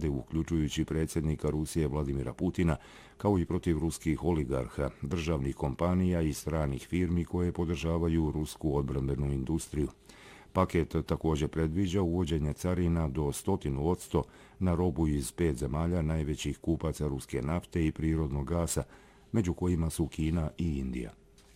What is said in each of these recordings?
vlade, uključujući predsjednika Rusije Vladimira Putina, kao i protiv ruskih oligarha, državnih kompanija i stranih firmi koje podržavaju rusku odbrambenu industriju. Paket također predviđa uvođenje carina do 100% na robu iz 5 zemalja najvećih kupaca ruske nafte i prirodnog gasa, među kojima su Kina i Indija.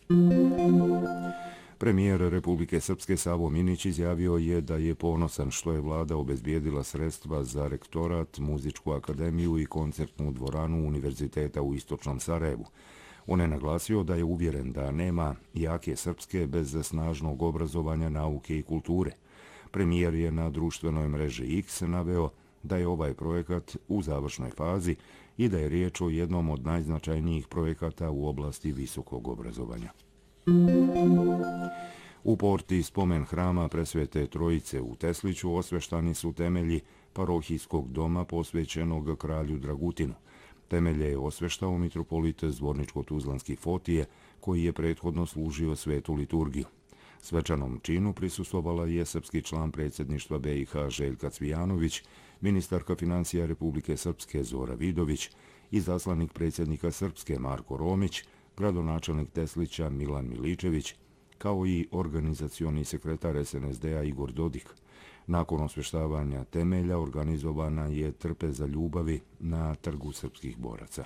Premijer Republike Srpske Savo Minić izjavio je da je ponosan što je vlada obezbijedila sredstva za rektorat, muzičku akademiju i koncertnu dvoranu Univerziteta u Istočnom Sarajevu. On je naglasio da je uvjeren da nema jake Srpske bez snažnog obrazovanja, nauke i kulture. Premijer je na društvenoj mreži X naveo da je ovaj projekat u završnoj fazi i da je riječ o jednom od najznačajnijih projekata u oblasti visokog obrazovanja. U porti spomen hrama Presvete Trojice u Tesliću osveštani su temelji parohijskog doma posvećenog kralju Dragutinu. Temelje je osveštao mitropolit Zvorničko-Tuzlanski Fotije, koji je prethodno služio svetu liturgiju. Svečanom činu prisustvovala je srpski član predsjedništva BiH Željka Cvijanović, ministarka financija Republike Srpske Zora Vidović, izaslanik predsjednika Srpske Marko Romić, gradonačelnik Teslića Milan Miličević, kao i organizacioni sekretar SNSD-a Igor Dodik. Nakon osveštavanja temelja organizovana je trpeza ljubavi na Trgu srpskih boraca.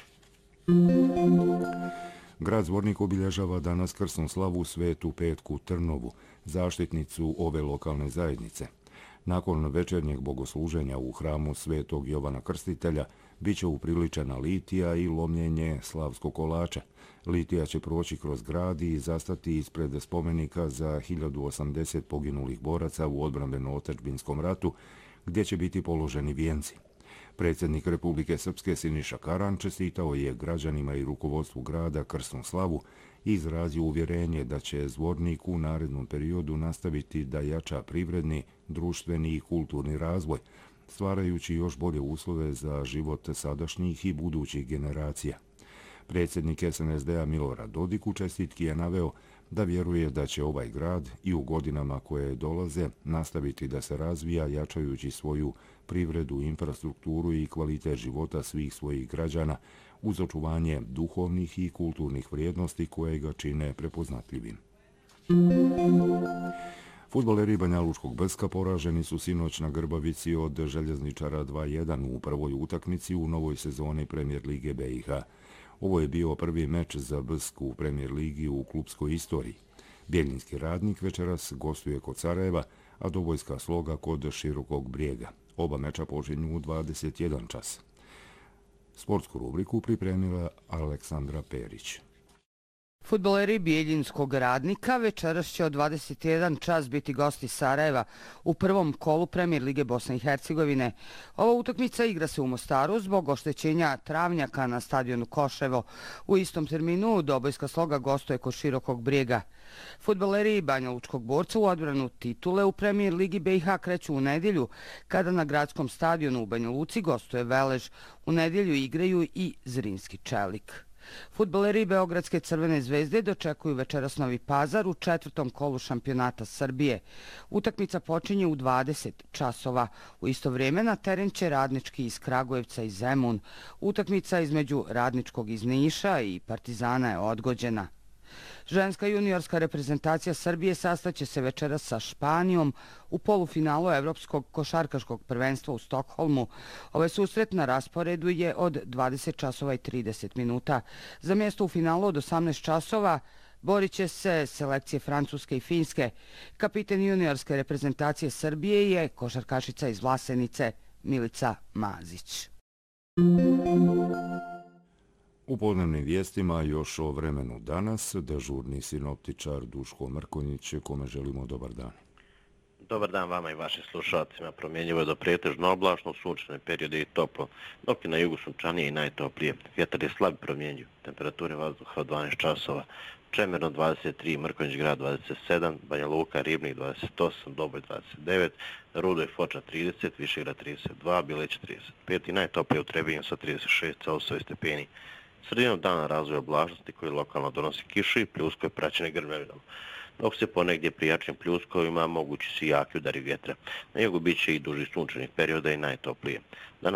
Grad Zvornik obilježava danas krsnu slavu Svetu Petku Trnovu, zaštitnicu ove lokalne zajednice. Nakon večernjeg bogosluženja u hramu Svetog Jovana Krstitelja biće upriličena litija i lomljenje slavskog kolača. Litija će proći kroz grad i zastati ispred spomenika za 1080 poginulih boraca u odbrambeno-otadžbinskom ratu, gdje će biti položeni vijenci. Predsjednik Republike Srpske Siniša Karan čestitao je građanima i rukovodstvu grada krsnu slavu i izrazio uvjerenje da će Zvornik u narednom periodu nastaviti da jača privredni, društveni i kulturni razvoj, stvarajući još bolje uslove za život sadašnjih i budućih generacija. Predsjednik SNSD-a Milorad Dodik u čestitki je naveo da vjeruje da će ovaj grad i u godinama koje dolaze nastaviti da se razvija jačajući svoju privredu, infrastrukturu i kvalitet života svih svojih građana uz očuvanje duhovnih i kulturnih vrijednosti koje ga čine prepoznatljivim. Fudbaleri Banja Lučkog Brska poraženi su sinoć na Grbavici od Željezničara 2:1 u prvoj utakmici u novoj sezoni Premier Lige BiH. Ovo je bio prvi meč za Brsku u Premier Ligi u klubskoj istoriji. Bjeljinski Radnik večeras gostuje kod Sarajeva, a Dobojska Sloga kod Širokog Brijega. Oba meča počinju u 21 čas. Sportsku rubriku pripremila Aleksandra Perić. Fudbaleri Bijeljinskog Radnika večeras će od 21 čas biti gosti Sarajeva u prvom kolu Premier Lige Bosne i Hercegovine. Ova utakmica igra se u Mostaru zbog oštećenja travnjaka na stadionu Koševo. U istom terminu Dobojska Sloga gostuje kod Širokog Brijega. Fudbaleri Banja Lučkog Borca u odbranu titule u Premier Ligi BiH kreću u nedjelju, kada na gradskom stadionu u Banja Luci gostuje Velež. U nedjelju igraju i Zrinski Čelik. Fudbaleri Beogradske Crvene zvezde dočekuju večeras Novi Pazar u četvrtom kolu šampionata Srbije. Utakmica počinje u 20 časova. U isto vrijeme na teren će Radnički iz Kragujevca i Zemun. Utakmica između Radničkog iz Niša i Partizana je odgođena. Ženska juniorska reprezentacija Srbije sastaće se večeras sa Španijom u polufinalu Evropskog košarkaškog prvenstva u Stokholmu. Ovaj susret na rasporedu je od 20 časova i 30 minuta. Za mjesto u finalu od 18 časova borit će se selekcije Francuske i Finske. Kapiten juniorske reprezentacije Srbije je košarkašica iz Vlasenice Milica Mazić. U podnevnim vijestima još o vremenu danas, dežurni sinoptičar Duško Mrkonjić, kome želimo dobar dan. Dobar dan vama i vašim slušalcima. Promjenjivo je do pretežno oblačno, sunčane periode i toplo, dok je na jugu sunčanije i najtoplije. Vjetar je slab promjenjiv, temperature vazduha od 12 časova, Čemerno 23, Mrkonjić grad 27, Banja Luka, Ribnik 28, Doboj 29, Rudo i Foča 30, Višegrad 32, Bileć 35 i najtoplije u Trebinju sa 36,8 stepeni. Sredinom dana razvoja oblačnosti koji lokalno donosi kišu i pljuskove praćene grmljavinom, dok se ponegdje pri jačim pljuskovima mogući su jaki udari vjetra. Na jugu bit će i duži sunčanih perioda i najtoplije. Danas